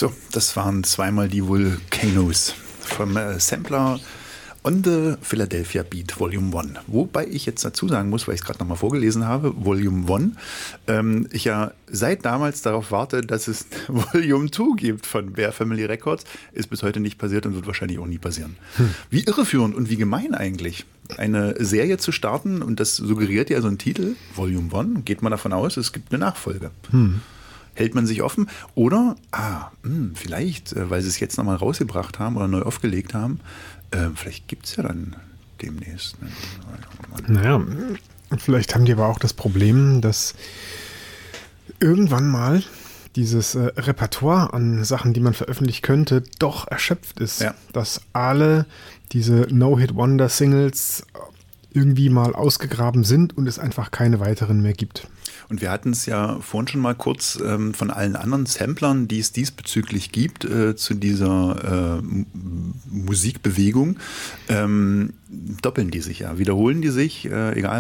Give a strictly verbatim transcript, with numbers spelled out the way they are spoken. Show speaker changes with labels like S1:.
S1: So, das waren zweimal die Volcanoes vom äh, Sampler On the Philadelphia Beat Volume eins. Wobei ich jetzt dazu sagen muss, weil ich es gerade nochmal vorgelesen habe, Volume eins, ähm, ich ja seit damals darauf warte, dass es Volume zwei gibt von Bear Family Records. Ist bis heute nicht passiert und wird wahrscheinlich auch nie passieren. Hm. Wie irreführend und wie gemein eigentlich, eine Serie zu starten, und das suggeriert ja so ein Titel, Volume eins, geht man davon aus, es gibt eine Nachfolge. Hm. Hält man sich offen? Oder, ah, mh, vielleicht, äh, weil sie es jetzt nochmal rausgebracht haben oder neu aufgelegt haben, äh, vielleicht gibt es ja dann demnächst. Ne?
S2: Naja, vielleicht haben die aber auch das Problem, dass irgendwann mal dieses äh, Repertoire an Sachen, die man veröffentlichen könnte, doch erschöpft ist.
S1: Ja.
S2: Dass alle diese No-Hit-Wonder-Singles irgendwie mal ausgegraben sind und es einfach keine weiteren mehr gibt.
S1: Und wir hatten es ja vorhin schon mal kurz ähm, von allen anderen Samplern, die es diesbezüglich gibt, äh, zu dieser äh, Musikbewegung, ähm, doppeln die sich ja, wiederholen die sich, äh, egal